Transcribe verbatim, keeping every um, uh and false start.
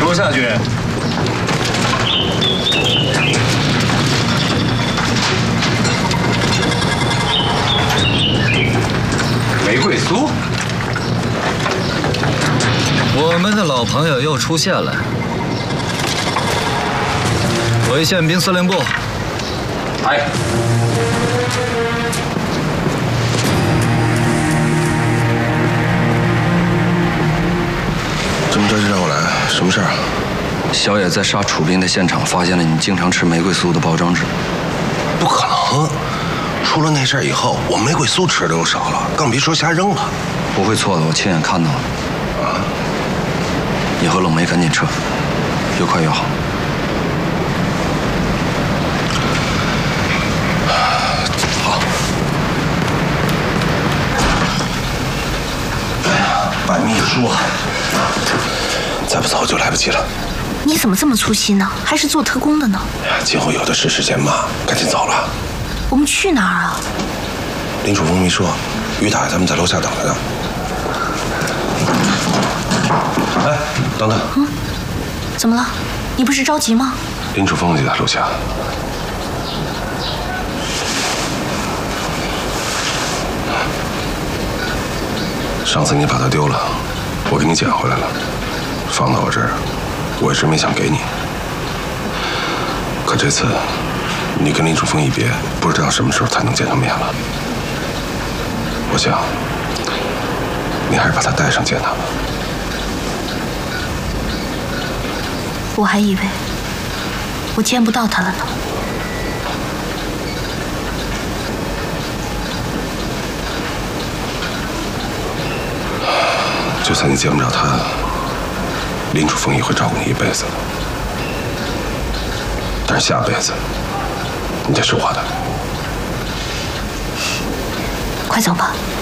我下去。玫瑰酥， 我们的老朋友又出现了。回宪兵司令部。 哎。 这么着就让我来，什么事儿啊？ 小野在杀楚兵的现场发现了你经常吃玫瑰酥的包装纸。 不可能！出了那事儿以后，我玫瑰酥吃的都少了，更别说瞎扔了。 不会错的，我亲眼看到了。 啊！ 以后冷梅赶紧撤，越快越好。 好。哎呀，把秘书啊！ 再不走就来不及了。 你怎么这么粗心呢？还是做特工的呢？ 今后有的是时间嘛，赶紧走了。 我们去哪儿啊？ 林楚风没说，于大爷他们在楼下等着呢。哎，等等。 嗯，怎么了？你不是着急吗？ 林楚风就在楼下。上次你把它丢了，我给你捡回来了。 放到我这儿，我一直没想给你。可这次，你跟林楚风一别，不知道什么时候才能见上面了。我想，你还是把他带上见他吧。 我还以为我见不到他了呢。 就算你见不着他。 林楚风也会照顾你一辈子的，但是下辈子你得是我的。 快走吧。